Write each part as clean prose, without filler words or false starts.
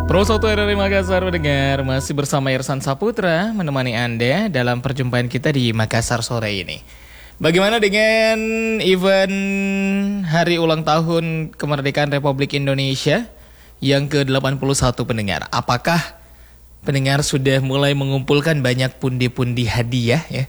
Pro 1 dari Makassar mendengar masih bersama Irsan Saputra menemani Anda dalam perjumpaan kita di Makassar sore ini. Bagaimana dengan event hari ulang tahun kemerdekaan Republik Indonesia yang ke-81 pendengar? Apakah pendengar sudah mulai mengumpulkan banyak pundi-pundi hadiah ya?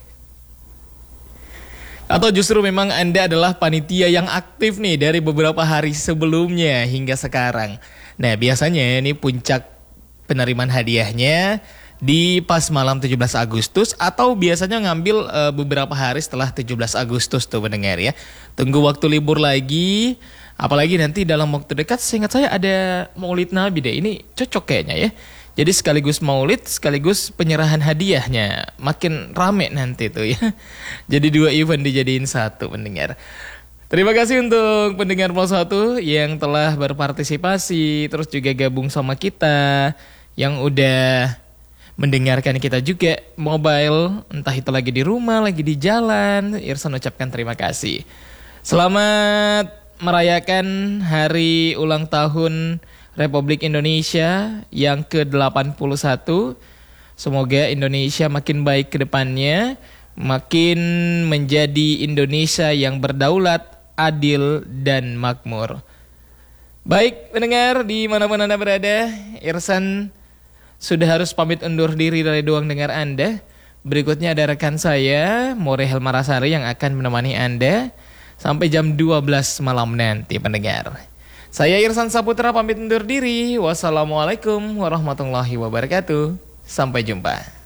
Atau justru memang Anda adalah panitia yang aktif nih dari beberapa hari sebelumnya hingga sekarang? Nah, biasanya ini puncak penerimaan hadiahnya di pas malam 17 Agustus atau biasanya ngambil beberapa hari setelah 17 Agustus tuh pendengar ya. Tunggu waktu libur lagi, apalagi nanti dalam waktu dekat seingat saya ada Maulid Nabi deh. Ini cocok kayaknya ya. Jadi sekaligus Maulid, sekaligus penyerahan hadiahnya. Makin rame nanti tuh ya. Jadi dua event dijadiin satu pendengar. Terima kasih untuk pendengar Pro 1 yang telah berpartisipasi, terus juga gabung sama kita, yang udah mendengarkan kita juga mobile, entah itu lagi di rumah, lagi di jalan. Irsan ucapkan terima kasih. Selamat merayakan hari ulang tahun Republik Indonesia yang ke-81. Semoga Indonesia makin baik ke depannya, makin menjadi Indonesia yang berdaulat, adil, dan makmur. Baik pendengar dimanapun Anda berada, Irsan sudah harus pamit undur diri dari ruang dengar Anda. Berikutnya ada rekan saya, More Helmarasari yang akan menemani Anda sampai jam 12 malam nanti pendengar. Saya Irsan Saputra pamit undur diri. Wassalamualaikum warahmatullahi wabarakatuh. Sampai jumpa.